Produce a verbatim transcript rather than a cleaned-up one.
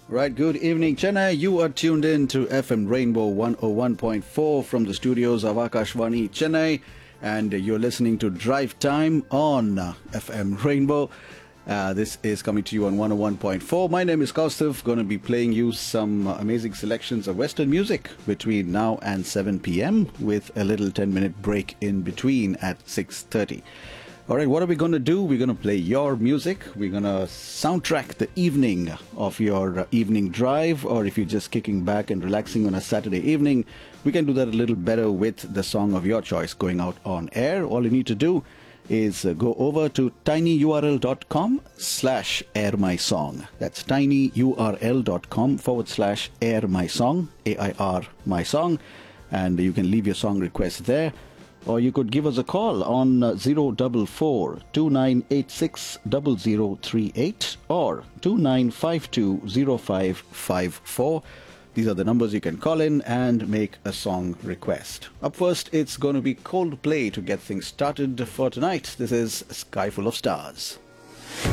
Right, good evening, Chennai. You are tuned in to F M Rainbow one oh one point four from the studios of Akashvani, Chennai, and you're listening to Drive Time on uh, F M Rainbow. Uh, this is coming to you on one oh one point four. My name is Kaustav, going to be playing you some uh, amazing selections of Western music between now and seven p.m. with a little ten-minute break in between at six thirty. All right, what are we going to do? We're going to play your music. We're going to soundtrack the evening of your uh, evening drive, or if you're just kicking back and relaxing on a Saturday evening, we can do that a little better with the song of your choice going out on air. All you need to do is uh, go over to tinyurl.com slash air my song. That's tinyurl.com forward slash air my song, A I R my song, and you can leave your song request there. Or you could give us a call on uh, zero four four, two nine eight six, zero zero three eight or two nine five two, zero five five four. These are the numbers you can call in and make a song request. Up first, it's going to be Coldplay to get things started for tonight. This is Sky Full of Stars.